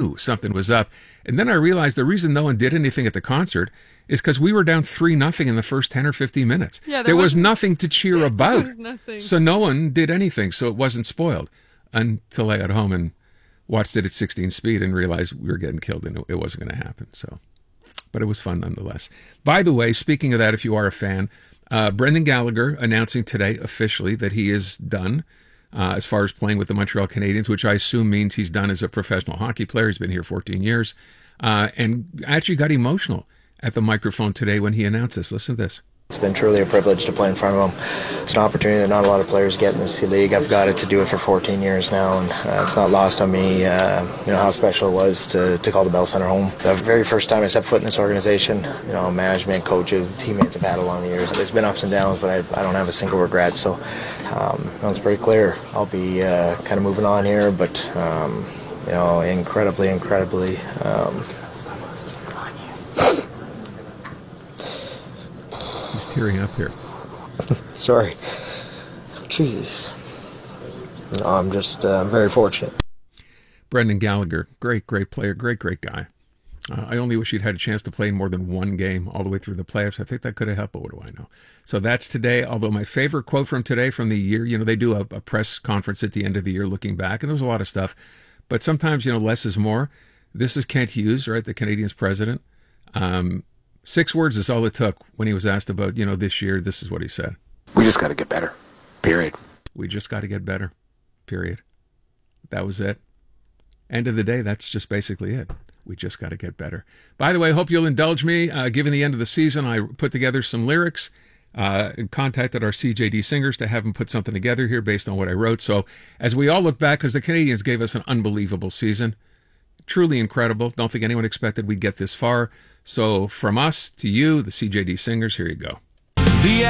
knew something was up. And then I realized the reason no one did anything at the concert is because we were down 3-0 in the first 10 or 15 minutes. Yeah, there was nothing to cheer about. There was nothing. So no one did anything, so it wasn't spoiled until I got home and watched it at 16 speed and realized we were getting killed and it wasn't going to happen. So, but it was fun nonetheless. By the way, speaking of that, if you are a fan, Brendan Gallagher announcing today officially that he is done as far as playing with the Montreal Canadiens, which I assume means he's done as a professional hockey player. He's been here 14 years and actually got emotional at the microphone today when he announced this. Listen to this. It's been truly a privilege to play in front of him. It's an opportunity that not a lot of players get in this league. I've got it to do it for 14 years now, and it's not lost on me how special it was to call the Bell Center home. The very first time I stepped foot in this organization, management, coaches, teammates have had along the years. There's been ups and downs, but I don't have a single regret. So it's pretty clear. I'll be kind of moving on here, but incredibly. Tearing up here. Sorry. Jeez. No, I'm just very fortunate. Brendan Gallagher, great player, great guy. I only wish he'd had a chance to play in more than one game all the way through the playoffs. I think that could have helped, but what do I know? So that's today, although my favorite quote from today from the year, they do a press conference at the end of the year looking back, and there was a lot of stuff, but sometimes, less is more. This is Kent Hughes, right, the Canadiens president. 6 words is all it took when he was asked about, this year. This is what he said. We just got to get better, period. We just got to get better, period. That was it. End of the day, that's just basically it. We just got to get better. By the way, I hope you'll indulge me. Given the end of the season, I put together some lyrics, and contacted our CJD singers to have them put something together here based on what I wrote. So as we all look back, because the Canadiens gave us an unbelievable season, truly incredible. Don't think anyone expected we'd get this far. So from us to you, the CJD singers, here you go.